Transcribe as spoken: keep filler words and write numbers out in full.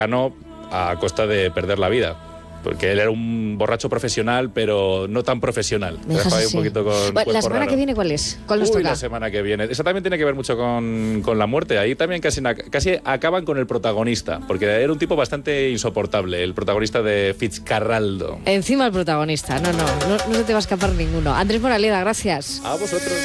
ganó a costa de perder la vida. Porque él era un borracho profesional, pero no tan profesional. Me dejas así. Un poquito con Bueno, ¿la semana raro. que viene cuál es? ¿Cuál nos Uy, toca? la semana que viene. Esa también tiene que ver mucho con, con la muerte. Ahí también casi, casi acaban con el protagonista, porque era un tipo bastante insoportable, el protagonista de Fitzcarraldo. Encima el protagonista. No, no, no, no se te va a escapar ninguno. Andrés Moraleda, gracias. A vosotros.